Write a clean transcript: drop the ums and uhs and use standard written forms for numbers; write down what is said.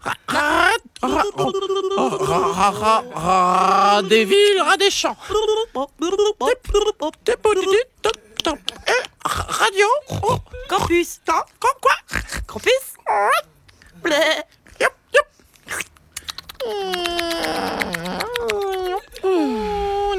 Des villes, rat des champs. Radio. Campus. Quoi? Campus. Bleh.